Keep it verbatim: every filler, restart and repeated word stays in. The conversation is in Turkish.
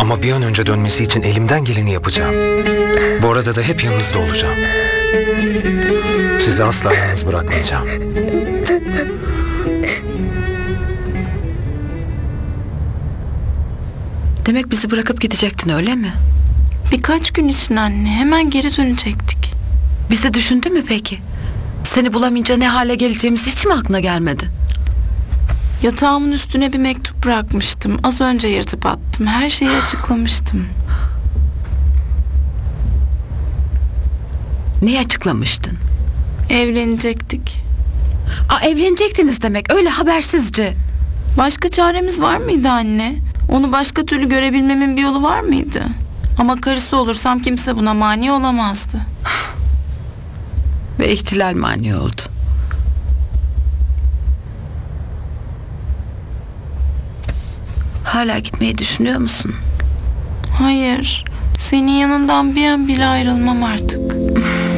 Ama bir an önce dönmesi için elimden geleni yapacağım. Bu arada da hep yanınızda olacağım. Sizi asla yalnız bırakmayacağım. Demek bizi bırakıp gidecektin, öyle mi? Birkaç gün için anne, hemen geri dönecektik. Bizi düşündü mü peki? Seni bulamayınca ne hale geleceğimiz hiç mi aklına gelmedi? Yatağımın üstüne bir mektup bırakmıştım. Az önce yırtıp attım. Her şeyi açıklamıştım. Neyi açıklamıştın? Evlenecektik. Aa, evlenecektiniz demek, öyle habersizce. Başka çaremiz var mıydı anne? Onu başka türlü görebilmemin bir yolu var mıydı? Ama karısı olursam kimse buna mani olamazdı. Ve ihtilal mani oldu. Hala gitmeyi düşünüyor musun? Hayır, senin yanından bir an bile ayrılmam artık.